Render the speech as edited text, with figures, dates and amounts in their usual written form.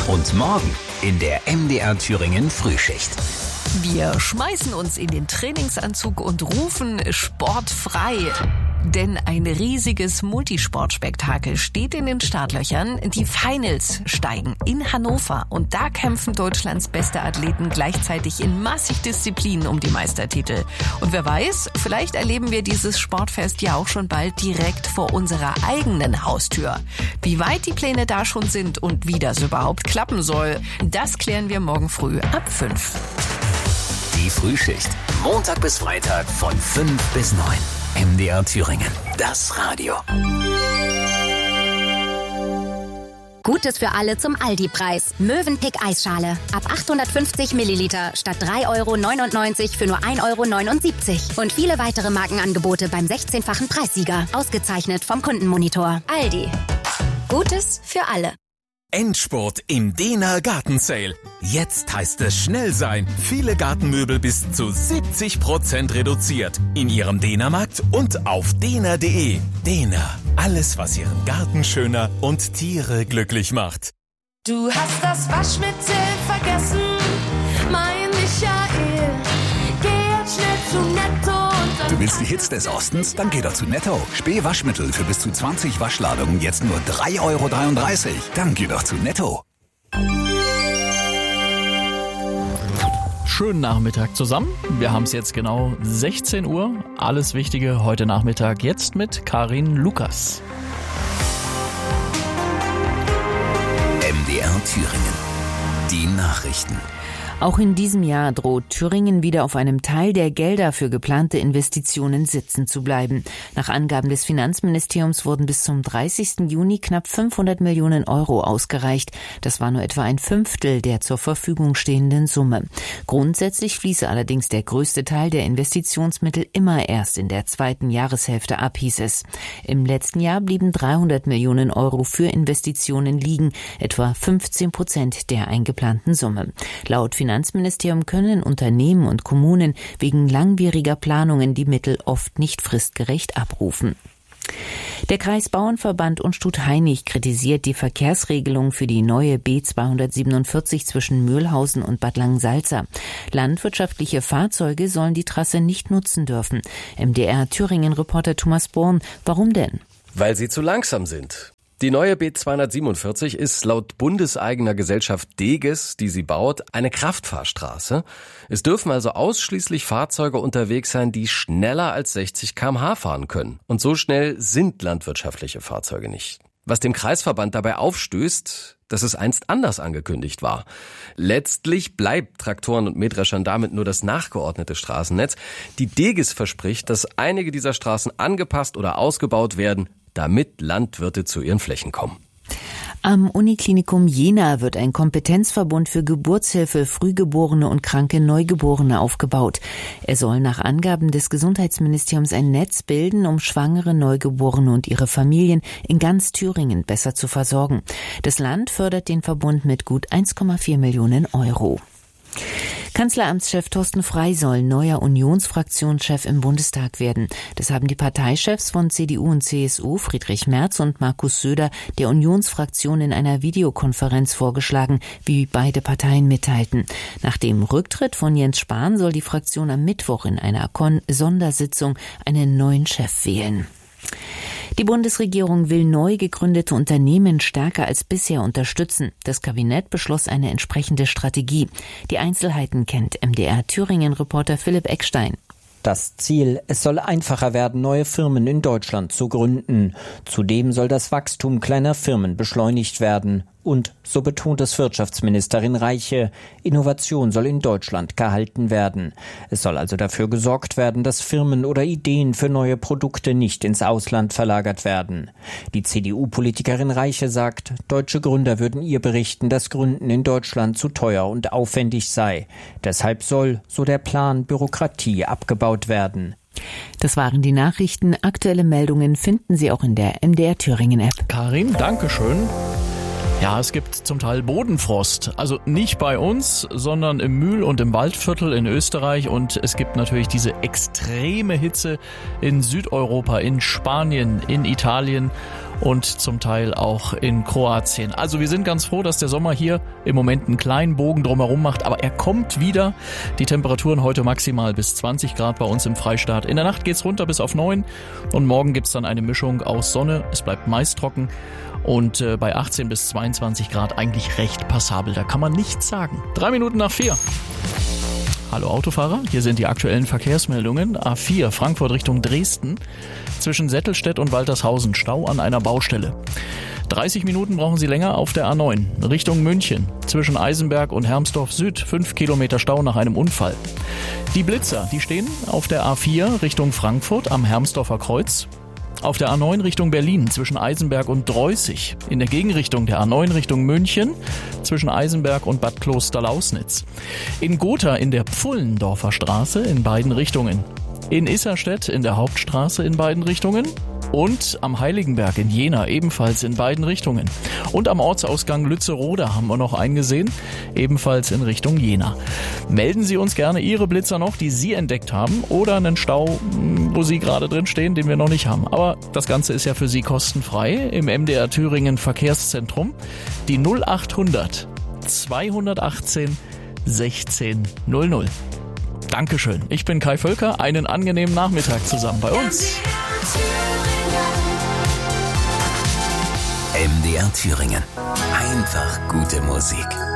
Und morgen in der MDR Thüringen Frühschicht. Wir schmeißen uns in den Trainingsanzug und rufen sportfrei. Denn ein riesiges Multisportspektakel steht in den Startlöchern. Die Finals steigen in Hannover und da kämpfen Deutschlands beste Athleten gleichzeitig in massig Disziplinen um die Meistertitel. Und wer weiß, vielleicht erleben wir dieses Sportfest ja auch schon bald direkt vor unserer eigenen Haustür. Wie weit die Pläne da schon sind und wie das überhaupt klappen soll, das klären wir morgen früh ab 5. Die Frühschicht. Montag bis Freitag von 5 bis 9. MDR Thüringen. Das Radio. Gutes für alle zum Aldi-Preis. Mövenpick Eisschale. Ab 850 Milliliter statt 3,99 € für nur 1,79 €. Und viele weitere Markenangebote beim 16-fachen Preissieger. Ausgezeichnet vom Kundenmonitor. Aldi. Gutes für alle. Endspurt im Dehner Gartensale. Jetzt heißt es schnell sein. Viele Gartenmöbel bis zu 70% reduziert. In Ihrem Dehnermarkt und auf dehner.de. Dehner. Alles, was Ihren Garten schöner und Tiere glücklich macht. Du hast das Waschmittel vergessen, mein Michael. Geh jetzt schnell zu Netto. Du willst die Hits des Ostens? Dann geh doch zu Netto. Spee-Waschmittel für bis zu 20 Waschladungen jetzt nur 3,33 €. Dann geh doch zu Netto. Schönen Nachmittag zusammen. Wir haben es jetzt genau 16 Uhr. Alles Wichtige heute Nachmittag jetzt mit Karin Lukas. MDR Thüringen. Die Nachrichten. Auch in diesem Jahr droht Thüringen wieder auf einem Teil der Gelder für geplante Investitionen sitzen zu bleiben. Nach Angaben des Finanzministeriums wurden bis zum 30. Juni knapp 500 Millionen € ausgereicht. Das war nur etwa ein Fünftel der zur Verfügung stehenden Summe. Grundsätzlich fließe allerdings der größte Teil der Investitionsmittel immer erst in der zweiten Jahreshälfte ab, hieß es. Im letzten Jahr blieben 300 Millionen € für Investitionen liegen, etwa 15% der eingeplanten Summe. Laut Finanzministerium können Unternehmen und Kommunen wegen langwieriger Planungen die Mittel oft nicht fristgerecht abrufen. Der Kreisbauernverband Unstrut-Hainich kritisiert die Verkehrsregelung für die neue B247 zwischen Mülhausen und Bad Langensalza. Landwirtschaftliche Fahrzeuge sollen die Trasse nicht nutzen dürfen. MDR Thüringen-Reporter Thomas Born, warum denn? Weil sie zu langsam sind. Die neue B247 ist laut bundeseigener Gesellschaft Deges, die sie baut, eine Kraftfahrstraße. Es dürfen also ausschließlich Fahrzeuge unterwegs sein, die schneller als 60 km/h fahren können. Und so schnell sind landwirtschaftliche Fahrzeuge nicht. Was dem Kreisverband dabei aufstößt, dass es einst anders angekündigt war. Letztlich bleibt Traktoren und Mähdreschern damit nur das nachgeordnete Straßennetz. Die Deges verspricht, dass einige dieser Straßen angepasst oder ausgebaut werden, damit Landwirte zu ihren Flächen kommen. Am Uniklinikum Jena wird ein Kompetenzverbund für Geburtshilfe, Frühgeborene und kranke Neugeborene aufgebaut. Er soll nach Angaben des Gesundheitsministeriums ein Netz bilden, um schwangere Neugeborene und ihre Familien in ganz Thüringen besser zu versorgen. Das Land fördert den Verbund mit gut 1,4 Millionen €. Kanzleramtschef Thorsten Frey soll neuer Unionsfraktionschef im Bundestag werden. Das haben die Parteichefs von CDU und CSU, Friedrich Merz und Markus Söder, der Unionsfraktion in einer Videokonferenz vorgeschlagen, wie beide Parteien mitteilten. Nach dem Rücktritt von Jens Spahn soll die Fraktion am Mittwoch in einer Sondersitzung einen neuen Chef wählen. Die Bundesregierung will neu gegründete Unternehmen stärker als bisher unterstützen. Das Kabinett beschloss eine entsprechende Strategie. Die Einzelheiten kennt MDR Thüringen-Reporter Philipp Eckstein. Das Ziel, es soll einfacher werden, neue Firmen in Deutschland zu gründen. Zudem soll das Wachstum kleiner Firmen beschleunigt werden. Und, so betont es Wirtschaftsministerin Reiche, Innovation soll in Deutschland gehalten werden. Es soll also dafür gesorgt werden, dass Firmen oder Ideen für neue Produkte nicht ins Ausland verlagert werden. Die CDU-Politikerin Reiche sagt, deutsche Gründer würden ihr berichten, dass Gründen in Deutschland zu teuer und aufwendig sei. Deshalb soll, so der Plan, Bürokratie abgebaut werden. Das waren die Nachrichten. Aktuelle Meldungen finden Sie auch in der MDR Thüringen-App. Karin, Dankeschön. Ja, es gibt zum Teil Bodenfrost. Also nicht bei uns, sondern im Mühl- und im Waldviertel in Österreich. Und es gibt natürlich diese extreme Hitze in Südeuropa, in Spanien, in Italien. und zum Teil auch in Kroatien. Also wir sind ganz froh, dass der Sommer hier im Moment einen kleinen Bogen drumherum macht, aber er kommt wieder. Die Temperaturen heute maximal bis 20 Grad bei uns im Freistaat. In der Nacht geht's runter bis auf 9 und morgen gibt's dann eine Mischung aus Sonne. Es bleibt meist trocken und bei 18 bis 22 Grad eigentlich recht passabel. Da kann man nichts sagen. 3 Minuten nach 4. Hallo Autofahrer, hier sind die aktuellen Verkehrsmeldungen. A4 Frankfurt Richtung Dresden. Zwischen Settelstedt und Waltershausen Stau an einer Baustelle. 30 Minuten brauchen Sie länger auf der A9 Richtung München. Zwischen Eisenberg und Hermsdorf Süd 5 Kilometer Stau nach einem Unfall. Die Blitzer, die stehen auf der A4 Richtung Frankfurt am Hermsdorfer Kreuz. Auf der A9 Richtung Berlin zwischen Eisenberg und Dreußig. In der Gegenrichtung der A9 Richtung München zwischen Eisenberg und Bad Klosterlausnitz. In Gotha in der Pfullendorfer Straße in beiden Richtungen. In Isserstedt in der Hauptstraße in beiden Richtungen. Und am Heiligenberg in Jena ebenfalls in beiden Richtungen. Und am Ortsausgang Lützeroda haben wir noch einen gesehen, ebenfalls in Richtung Jena. Melden Sie uns gerne Ihre Blitzer noch, die Sie entdeckt haben, oder einen Stau, wo Sie gerade drin stehen, den wir noch nicht haben. Aber das Ganze ist ja für Sie kostenfrei im MDR Thüringen Verkehrszentrum. Die 0800 218 1600. Dankeschön. Ich bin Kai Völker. Einen angenehmen Nachmittag zusammen bei uns. MDR Thüringen. Einfach gute Musik.